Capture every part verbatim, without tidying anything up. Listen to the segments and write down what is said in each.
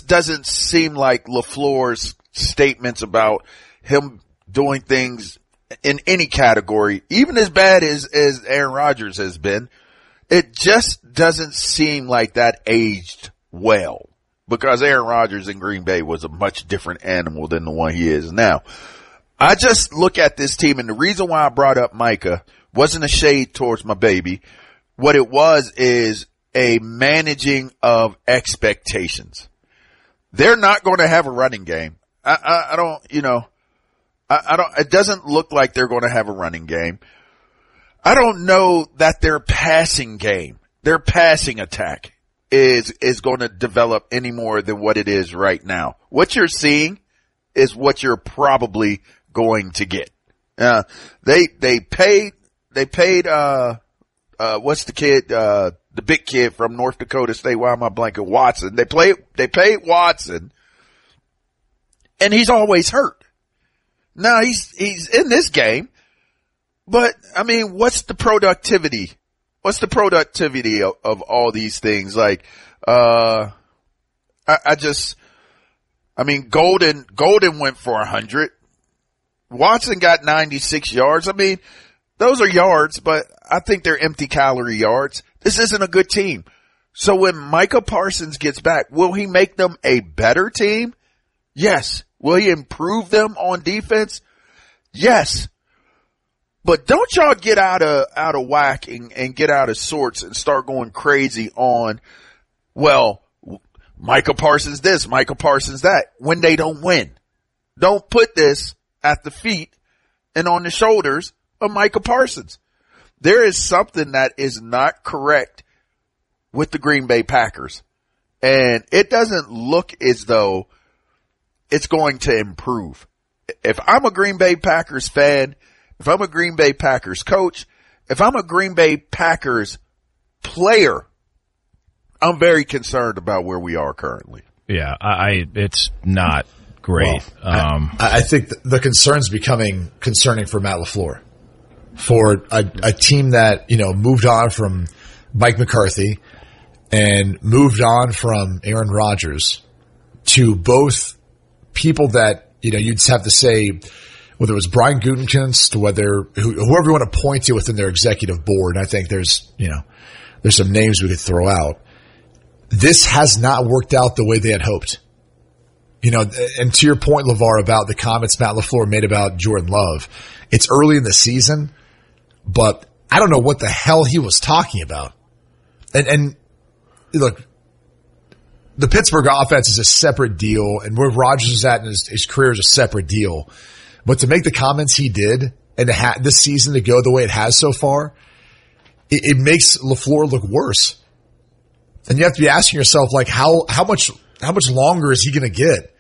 just doesn't seem like LaFleur's statements about him doing things in any category, even as bad as, as Aaron Rodgers has been, it just doesn't seem like that aged well, because Aaron Rodgers in Green Bay was a much different animal than the one he is now. I just look at this team, and the reason why I brought up Micah wasn't a shade towards my baby. What it was is a managing of expectations. They're not going to have a running game. I, I, I don't, you know, I, I don't, it doesn't look like they're going to have a running game. I don't know that their passing game, their passing attack is, is going to develop any more than what it is right now. What you're seeing is what you're probably going to get. Uh, they, they paid, they paid, uh, uh, what's the kid, uh, the big kid from North Dakota State. Why am I blanking? Watson. They play, they paid Watson, and he's always hurt. Now he's, he's in this game. But, I mean, what's the productivity? What's the productivity of, of all these things? Like, uh, I, I just, I mean, Golden, Golden went for a hundred. Watson got ninety-six yards. I mean, those are yards, but I think they're empty calorie yards. This isn't a good team. So when Micah Parsons gets back, will he make them a better team? Yes. Will he improve them on defense? Yes. But don't y'all get out of, out of whack and, and get out of sorts and start going crazy on, well, Micah Parsons this, Micah Parsons that, when they don't win. Don't put this at the feet and on the shoulders of Micah Parsons. There is something that is not correct with the Green Bay Packers. And it doesn't look as though it's going to improve. If I'm a Green Bay Packers fan, if I'm a Green Bay Packers coach, if I'm a Green Bay Packers player, I'm very concerned about where we are currently. Yeah, I, it's not great. Well, um, I, I think the concern's becoming concerning for Matt LaFleur, for a, a team that, you know, moved on from Mike McCarthy and moved on from Aaron Rodgers to both people that, you know, you'd have to say, whether it was Brian Gutekunst to whether whoever you want to point to within their executive board. And I think there's, you know, there's some names we could throw out. This has not worked out the way they had hoped. You know, and to your point, LeVar, about the comments Matt LaFleur made about Jordan Love, it's early in the season, but I don't know what the hell he was talking about. And, and look, the Pittsburgh offense is a separate deal, and where Rodgers is at in his, his career is a separate deal. But to make the comments he did and to ha- this season to go the way it has so far, it, it makes LaFleur look worse. And you have to be asking yourself, like, how, how much, how much longer is he going to get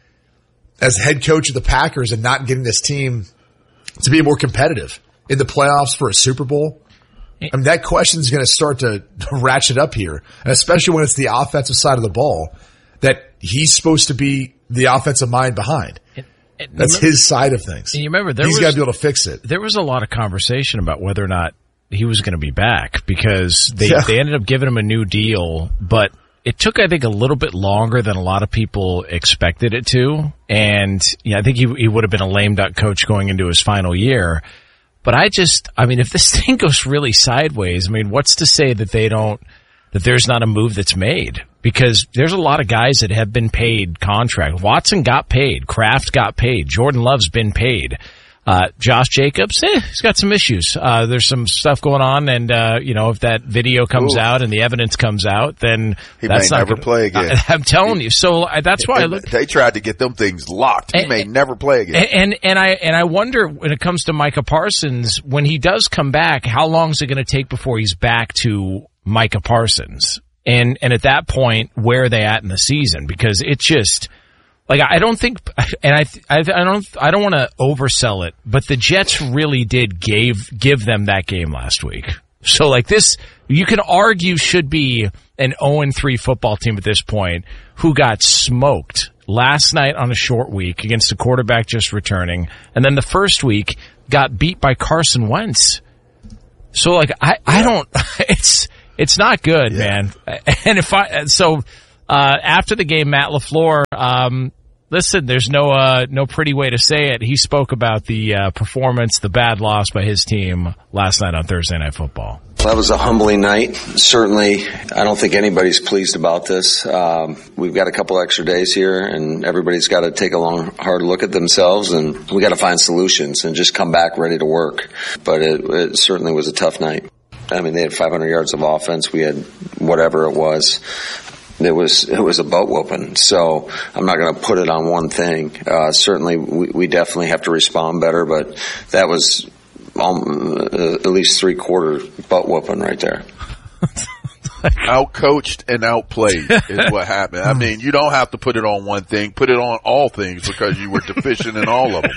as head coach of the Packers and not getting this team to be more competitive in the playoffs for a Super Bowl? I mean, that question is going to start to, to ratchet up here, and especially when it's the offensive side of the ball that he's supposed to be the offensive mind behind. It, it, That's remember, his side of things. And you remember, there he's was, got to be able to fix it. There was a lot of conversation about whether or not he was going to be back because they, yeah. they ended up giving him a new deal, but it took, I think, a little bit longer than a lot of people expected it to. And yeah, I think he, he would have been a lame duck coach going into his final year. But I just, I mean, if this thing goes really sideways, I mean, what's to say that they don't, that there's not a move that's made? Because there's a lot of guys that have been paid contract. Watson got paid. Kraft got paid. Jordan Love's been paid. Uh, Josh Jacobs, eh, he's got some issues. Uh, there's some stuff going on, and, uh, you know, if that video comes Ooh. out and the evidence comes out, then he that's may not never gonna, play again. I, I'm telling you. So uh, that's why I look. They tried to get them things locked. He and, may never play again. And, and, and I, and I wonder when it comes to Micah Parsons, when he does come back, how long is it going to take before he's back to Micah Parsons? And, and at that point, where are they at in the season? Because it's just, like, I don't think, and I, I, I don't, I don't want to oversell it, but the Jets really did gave, give them that game last week. So, like, this, you can argue should be an oh and three football team at this point who got smoked last night on a short week against a quarterback just returning, and then the first week got beat by Carson Wentz. So, like, I, I don't, it's, it's not good, yeah. man. And if I, so, Uh, after the game, Matt LaFleur, um, listen, there's no uh, no pretty way to say it. He spoke about the uh, performance, the bad loss by his team last night on Thursday Night Football. That was a humbling night. Certainly, I don't think anybody's pleased about this. Um, we've got a couple extra days here, and everybody's got to take a long, hard look at themselves, and we got to find solutions and just come back ready to work. But it, it certainly was a tough night. I mean, they had five hundred yards of offense. We had whatever it was. It was it was a boat whooping. So I'm not going to put it on one thing. Uh, certainly, we, we definitely have to respond better, but that was Um, uh, at least three quarter butt whooping right there. Outcoached and outplayed is what happened. I mean, you don't have to put it on one thing. Put it on all things because you were deficient in all of them.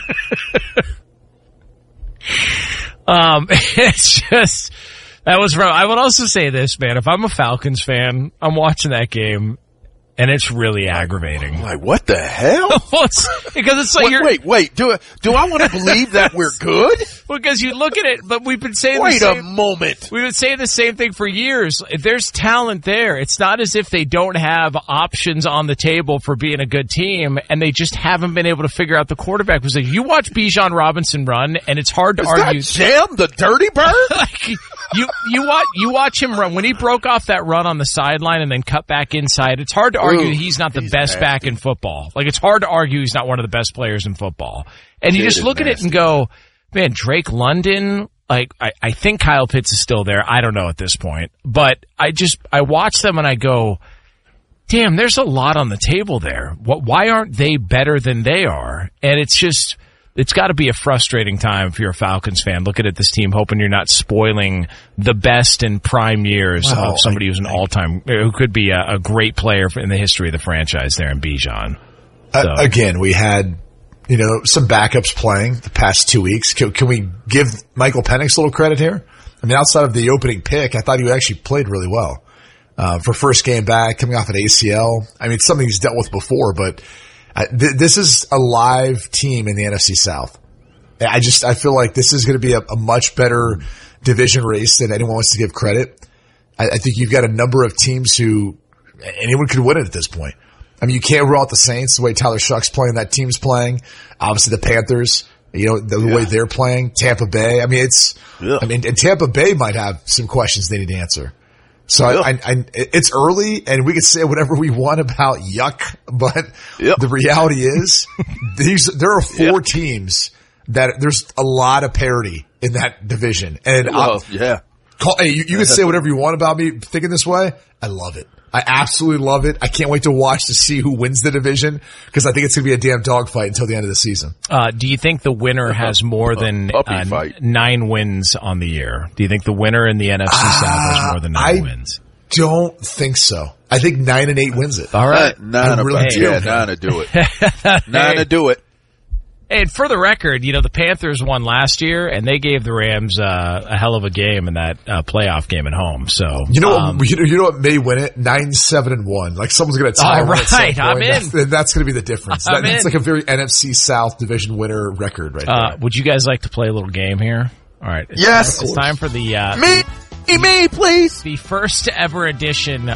Um, it's just, that was rough. I would also say this, man. If I'm a Falcons fan, I'm watching that game, and it's really aggravating. Like, what the hell? Because it's like wait, you're... Wait, wait. Do, do I want to believe that we're good? Because you look at it, but we've been saying Wait the same... a moment. We've been saying the same thing for years. If there's talent there, it's not as if they don't have options on the table for being a good team, and they just haven't been able to figure out the quarterback position. You watch Bijan Robinson run, and it's hard to Is argue... Is that Jim, the dirty bird? like, you, you watch, you watch him run. When he broke off that run on the sideline and then cut back inside, it's hard to argue Ooh, he's not the he's best nasty. back in football. Like, it's hard to argue he's not one of the best players in football. And you Kid just is look at it nasty. and go, man, Drake London, like, I, I think Kyle Pitts is still there. I don't know at this point. But I just, I watch them and I go, damn, there's a lot on the table there. What, why aren't they better than they are? And it's just, it's got to be a frustrating time if you're a Falcons fan looking at this team, hoping you're not spoiling the best and prime years Well, of somebody I, who's an all-time, who could be a, a great player in the history of the franchise there in Bijan. Uh, So. again, we had, you know, some backups playing the past two weeks. Can, can we give Michael Penix a little credit here? I mean, outside of the opening pick, I thought he actually played really well. Uh, for first game back, coming off an A C L. I mean, it's something he's dealt with before, but uh, th- this is a live team in the N F C South. I just, I feel like this is going to be a, a much better division race than anyone wants to give credit. I, I think you've got a number of teams who anyone could win it at this point. I mean, you can't rule out the Saints the way Tyler Shuck's playing, that team's playing. Obviously the Panthers, you know, the, the Yeah. way they're playing. Tampa Bay. I mean, it's, Yeah. I mean, and Tampa Bay might have some questions they need to answer. So Yeah. I, I, I, it's early and we can say whatever we want about yuck, but Yep. the reality is these, there are four Yep. teams that there's a lot of parity in that division. And Well, I'll- yeah. Call, hey, you, you can say whatever you want about me thinking this way. I love it. I absolutely love it. I can't wait to watch to see who wins the division because I think it's going to be a damn dogfight until the end of the season. Uh, do you think the winner has more than Puppy uh, fight. nine wins on the year? Do you think the winner in the N F C South has more than nine I wins? Don't think so. I think nine and eight wins it. All right. Nine, I really about, do. yeah, nine to do it. Nine to do it. And for the record, you know, the Panthers won last year, and they gave the Rams uh, a hell of a game in that uh, playoff game at home. So You know, um, what, you know, you know what may win it? Nine, seven, and one. Like someone's going to tie. All one at some right, I'm point. in. That's, that's going to be the difference. I'm That, that's in. like a very N F C South division winner record right uh, there. would you guys like to play a little game here? All right. It's Yes. time, it's time for the uh, Me, me, please. the first ever edition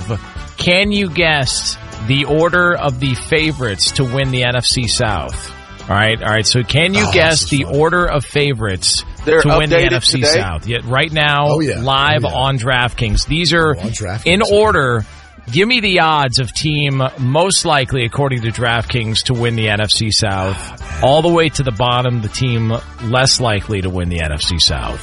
of Can You Guess the Order of the Favorites to Win the N F C South? All right, all right. So can you Oh, guess this is the fun. order of favorites They're to win the updated N F C today? South? Yet right now, Oh, yeah. live Oh, yeah. on DraftKings. These are Oh, on DraftKings, in okay. order. Give me the odds of team most likely, according to DraftKings, to win the N F C South. Oh, all the way to the bottom, the team less likely to win the N F C South.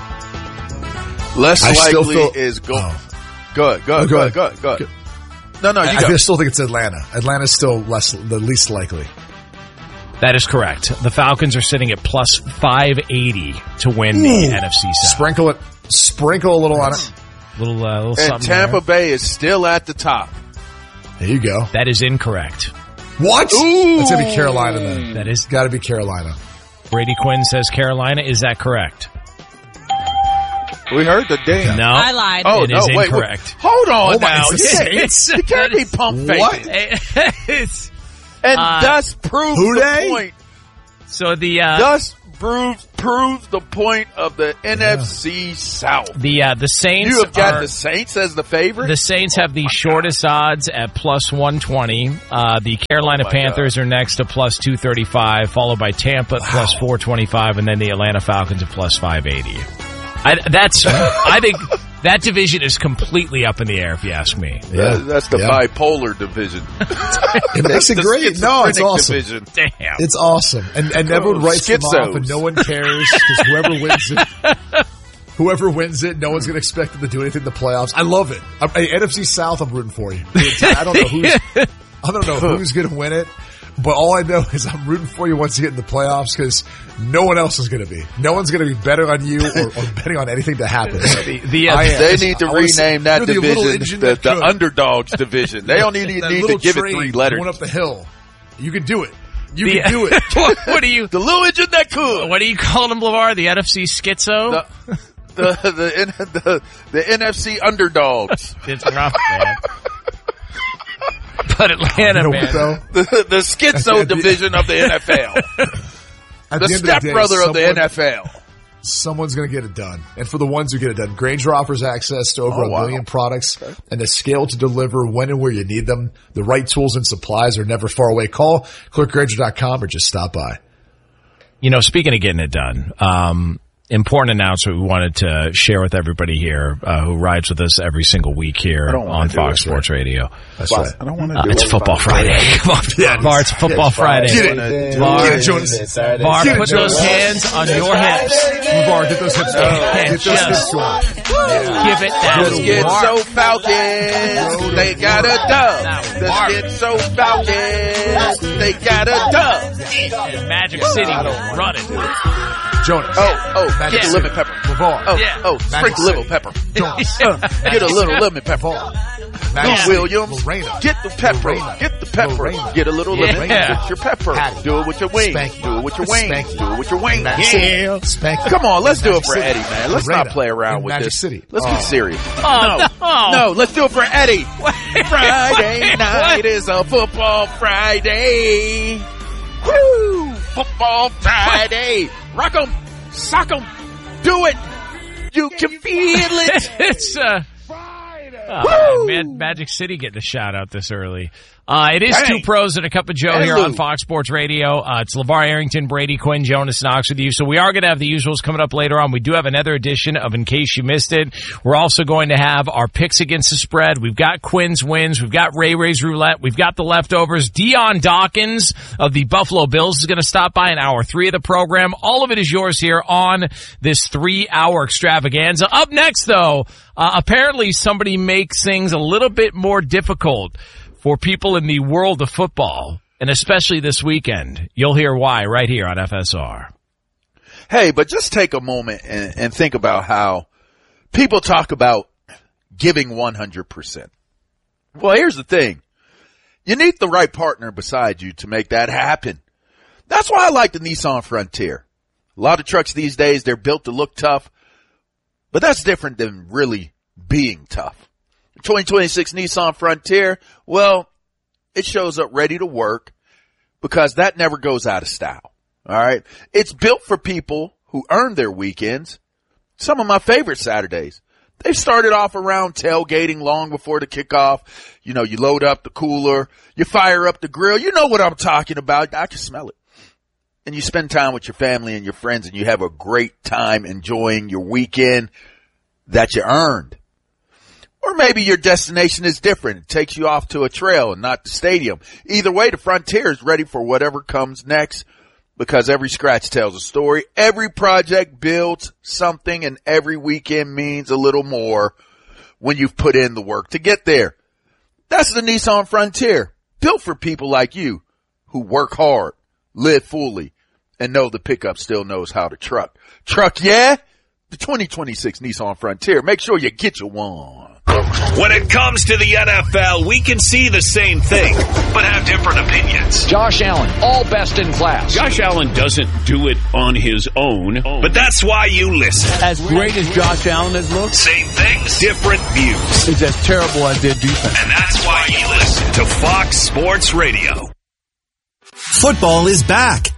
Less I still likely feel- is go. Oh. Good, good, Oh, go good, ahead. good, good. Good. No, no, you I, go. I still think it's Atlanta. Atlanta's still less, the least likely. That is correct. The Falcons are sitting at plus five eighty to win the Ooh. N F C South. Sprinkle it, sprinkle a little on it. Little, uh, little And something Tampa there. Bay is still at the top. There you go. That is incorrect. What? Ooh. That's gonna be Carolina then. That is Got to be Carolina. Brady Quinn says Carolina. Is that correct? We heard the damn. No. I lied. Oh, It no, is wait, wait. incorrect. Hold on Oh, my- now. it's the Yeah, Saints? you can't be pump What? faking. It's- And Uh, thus prove Who the they? point. so the uh, Thus proves proves the point of the N F C South. The uh, the Saints. You have got are, the Saints as the favorite. The Saints have the oh shortest God. odds at plus one twenty. Uh, the Carolina oh Panthers God. are next to plus two thirty-five, followed by Tampa at wow. plus four twenty-five, and then the Atlanta Falcons at plus five eighty. I, that's I think that division is completely up in the air, if you ask me. Yeah, that's the yeah. bipolar division. It makes it great. No, it's awesome. Division. Damn, it's awesome, and and oh, everyone writes schizos. them off, and no one cares because whoever wins it, whoever wins it, no one's going to expect them to do anything in the playoffs. I love it. I'm, hey, N F C South, I'm rooting for you. I don't know who's I don't know who's going to win it. But all I know is I'm rooting for you once you get in the playoffs because no one else is going to be. No one's going to be betting on you or, or betting on anything to happen. the, the, uh, they need to rename that division the, the Underdogs division. They don't need, need to give it three letters. Going up the hill. You can do it. You the, can do it. what, what do you? The little engine that could. What are you calling them, LeVar? The N F C Schizo? The, the, the, the, the N F C Underdogs. It's rough, man. But Atlanta, you know, man. Though, the, the schizo division of the N F L. The stepbrother of, of the N F L. Someone's going to get it done. And for the ones who get it done, Grainger offers access to over oh, a wow. million products okay. and the scale to deliver when and where you need them. The right tools and supplies are never far away. Call, click Grainger dot com, or just stop by. You know, speaking of getting it done, um, important announcement we wanted to share with everybody here uh, who rides with us every single week here on Fox Sports right. Radio. That's right. I don't want to uh, do It's it Football Friday. Come on, yeah, Bar, it's Football yeah, Friday. Get it. Bar, get it, Jonas. Bar, get put it, those hands on your hips. Bar, get those hips going. Get those hips going. Give it that The Schizo Falcons, they got a dub. The Schizo Falcons, they got a dub. And Magic City running. Jonas. Oh, oh, Magic get a lemon pepper. LeVar. Oh, yeah. oh, sprinkle lemon pepper. Jonas. Uh, get a little lemon pepper. Lou Williams, Lorena. get the pepper. Lorena. Get the pepper. Lorena. Get a little lemon yeah. with your pepper. Patty. Do it with your wings. Spanky. Do it with your wings. Spanky. Do it with your wings. Magic Yeah. Spanky. Come on, let's Magic do it for City. Eddie, man. Let's Lorena. not play around In with Magic this. City. Let's oh. get serious. Oh, no, no. no, let's do it for Eddie. Wait, Friday wait, night what? is a football Friday. Woo! Football Friday. Rock 'em, sock 'em, do it. You can feel it. It's uh, oh, man, Magic City getting a shout out this early. Uh, it is Dang. Two Pros and a Cup of Joe Hey, here Lou. on Fox Sports Radio. Uh, it's LeVar Arrington, Brady Quinn, Jonas Knox with you. So we are going to have the usuals coming up later on. We do have another edition of In Case You Missed It. We're also going to have our picks against the spread. We've got Quinn's wins. We've got Ray Ray's roulette. We've got the leftovers. Dion Dawkins of the Buffalo Bills is going to stop by in hour three of the program. All of it is yours here on this three-hour extravaganza. Up next, though, uh, apparently somebody makes things a little bit more difficult for people in the world of football, and especially this weekend. You'll hear why right here on F S R. Hey, but just take a moment and, and think about how people talk about giving one hundred percent. Well, here's the thing. You need the right partner beside you to make that happen. That's why I like the Nissan Frontier. A lot of trucks these days, they're built to look tough, but that's different than really being tough. twenty twenty-six Nissan Frontier, well, it shows up ready to work because that never goes out of style. All right. It's built for people who earn their weekends. Some of my favorite Saturdays. They started off around tailgating long before the kickoff. You know, you load up the cooler, you fire up the grill. You know what I'm talking about. I can smell it. And you spend time with your family and your friends and you have a great time enjoying your weekend that you earned. Or maybe your destination is different. It takes you off to a trail and not the stadium. Either way, the Frontier is ready for whatever comes next because every scratch tells a story. Every project builds something and every weekend means a little more when you've put in the work to get there. That's the Nissan Frontier, built for people like you who work hard, live fully, and know the pickup still knows how to truck. Truck, yeah? The twenty twenty-six Nissan Frontier. Make sure you get you one. When it comes to the N F L, we can see the same thing, but have different opinions. Josh Allen, all best in class. Josh Allen doesn't do it on his own, but that's why you listen. As great as Josh Allen has looked, same things, different views. It's as terrible as their defense. And that's why you listen to Fox Sports Radio. Football is back,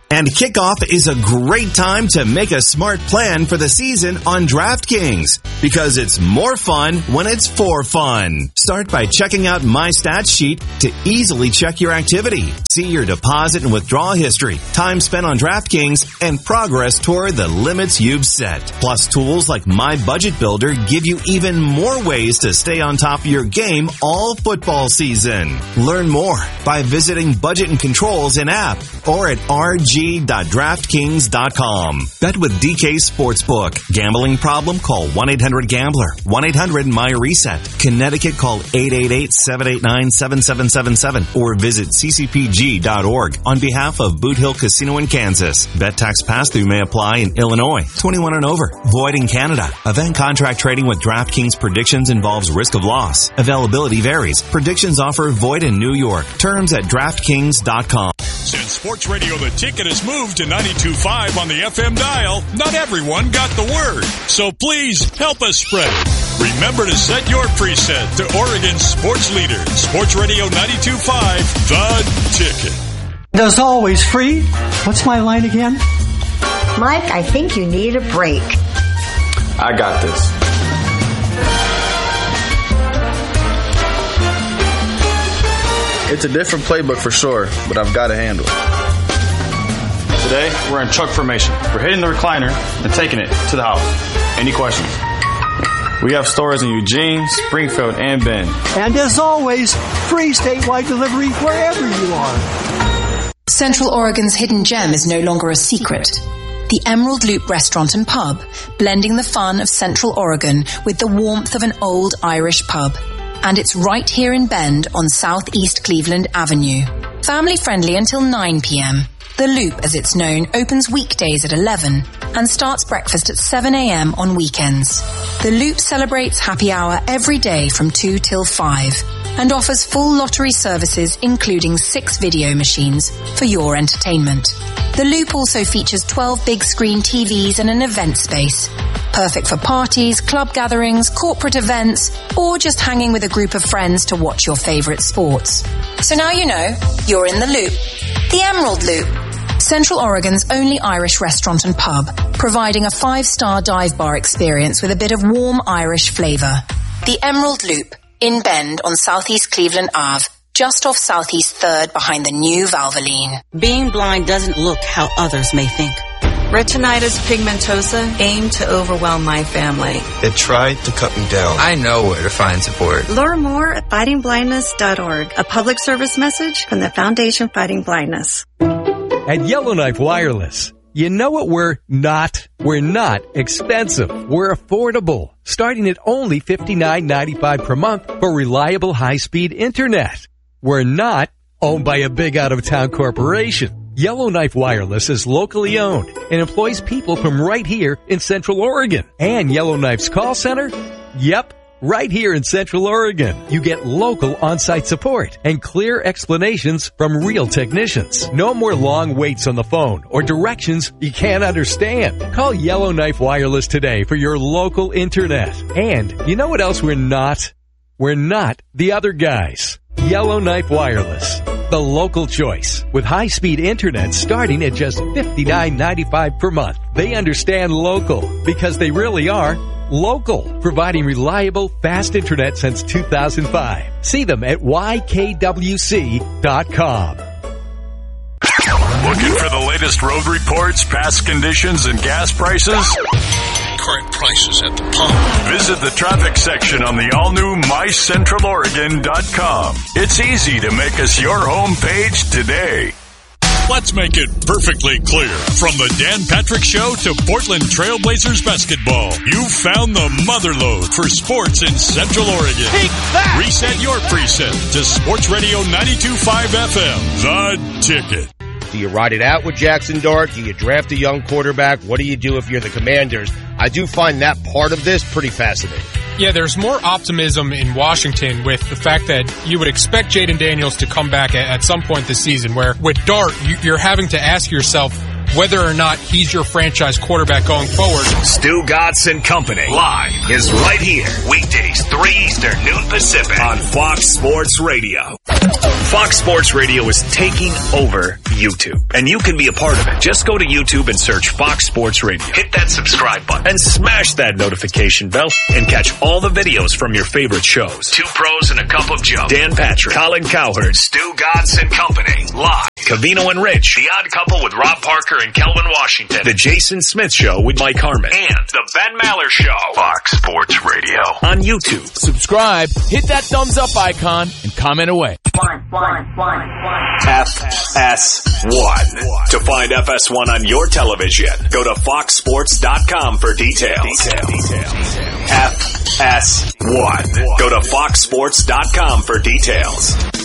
And kickoff is a great time to make a smart plan for the season on DraftKings, because it's more fun when it's for fun. Start by checking out My Stats Sheet to easily check your activity, see your deposit and withdrawal history, time spent on DraftKings, and progress toward the limits you've set. Plus, tools like My Budget Builder give you even more ways to stay on top of your game all football season. Learn more by visiting Budget and Controls in app or at R G dot DraftKings dot com. Bet with D K Sportsbook. Gambling problem? Call one eight hundred gambler. one eight hundred M Y reset. Connecticut, call eight eight eight, seven eight nine, seven seven seven seven or visit C C P G dot org on behalf of Boot Hill Casino in Kansas. Bet tax pass-through may apply in Illinois. twenty-one and over. Void in Canada. Event contract trading with DraftKings predictions involves risk of loss. Availability varies. Predictions offer void in New York. Terms at DraftKings dot com. Since Sports Radio The Ticket has moved to ninety-two point five on the F M dial, not everyone got the word. So please help us spread it. Remember to set your preset to Oregon's sports leader, Sports Radio ninety-two point five, The Ticket. As always, free. What's my line again? Mike, I think you need a break. I got this. It's a different playbook for sure, but I've got to handle it. Today, we're in truck formation. We're hitting the recliner and taking it to the house. Any questions? We have stores in Eugene, Springfield, and Bend. And as always, free statewide delivery wherever you are. Central Oregon's hidden gem is no longer a secret. The Emerald Loop Restaurant and Pub, blending the fun of Central Oregon with the warmth of an old Irish pub. And it's right here in Bend on Southeast Cleveland Avenue. Family friendly until nine p.m. The Loop, as it's known, opens weekdays at eleven and starts breakfast at seven a.m. on weekends. The Loop celebrates happy hour every day from two till five and offers full lottery services, including six video machines for your entertainment. The Loop also features twelve big screen T Vs and an event space. Perfect for parties, club gatherings, corporate events, or just hanging with a group of friends to watch your favorite sports. So now you know, you're in the Loop. The Emerald Loop. Central Oregon's only Irish restaurant and pub, providing a five-star dive bar experience with a bit of warm Irish flavor. The Emerald Loop, in Bend on Southeast Cleveland Ave, just off Southeast third behind the new Valvoline. Being blind doesn't look how others may think. Retinitis pigmentosa aimed to overwhelm my family. It tried to cut me down. I know where to find support. Learn more at fighting blindness dot org. A public service message from the Foundation Fighting Blindness. At Yellowknife Wireless, you know what we're not? We're not expensive. We're affordable, starting at only fifty-nine ninety-five per month for reliable high-speed internet. We're not owned by a big out-of-town corporation. Yellowknife Wireless is locally owned and employs people from right here in Central Oregon. And Yellowknife's call center? Yep, right here in Central Oregon. You get local on-site support and clear explanations from real technicians. No more long waits on the phone or directions you can't understand. Call Yellowknife Wireless today for your local internet. And you know what else we're not? We're not the other guys. Yellowknife Wireless, the local choice, with high-speed internet starting at just fifty-nine ninety-five per month. They understand local because they really are local, providing reliable, fast internet since two thousand five. See them at Y K W C dot com. Looking for the latest road reports, past conditions, and gas prices? Current prices at the pump. Visit the traffic section on the all-new my central oregon dot com. It's easy to make us your home page today. Let's make it perfectly clear. From the Dan Patrick Show to Portland Trailblazers basketball, you've found the motherlode for sports in Central Oregon. Take that! Reset your preset to Sports Radio ninety-two point five F M, The Ticket. Do you ride it out with Jackson Dart? Do you draft a young quarterback? What do you do if you're the Commanders? I do find that part of this pretty fascinating. Yeah, there's more optimism in Washington with the fact that you would expect Jaden Daniels to come back at, at some point this season, where with Dart, you, you're having to ask yourself, whether or not he's your franchise quarterback going forward. Stu Gatz and Company live is right here. Weekdays, three Eastern, noon Pacific on Fox Sports Radio. Fox Sports Radio is taking over YouTube, and you can be a part of it. Just go to YouTube and search Fox Sports Radio. Hit that subscribe button and smash that notification bell and catch all the videos from your favorite shows. Two Pros and a Cup of Joe. Dan Patrick, Colin Cowherd, Stu Gatz and Company live. Covino and Rich, The Odd Couple with Rob Parker and Kelvin Washington. The Jason Smith Show with Mike Harmon. And The Ben Maller Show. Fox Sports Radio on YouTube. Subscribe, hit that thumbs up icon, and comment away. One, one, one, one. F S one. To find F S one on your television, go to fox sports dot com for details. Details. F S one. Go to fox sports dot com for details.